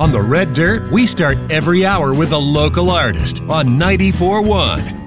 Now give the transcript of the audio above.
On the Red Dirt, we start every hour with a local artist on 94.1